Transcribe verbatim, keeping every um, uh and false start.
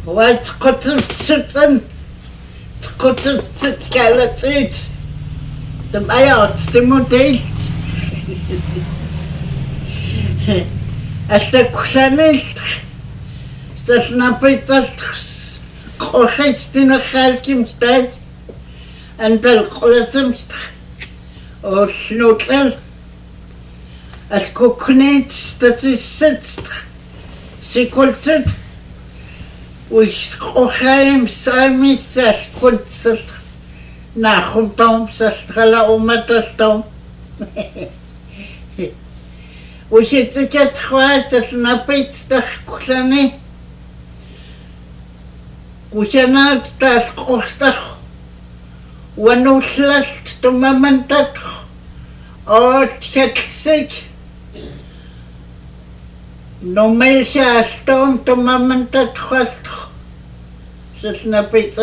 White cotton sitting, cotton sit skeleton, the mayor, the model. As the kusanist, the snappers, coches in a halkim stage, and the colisms or snootel. As coconuts that is sitzt, sequelted. Which Kochaim Samis as Kunst Nachumtom Sastrala Umatastom. Which it's a cat white as Napit the Kusani. Which are not that Costa. One who's last to Mamantat or cat sick. No me siya stone to Mamantat Costa. Just na pizza.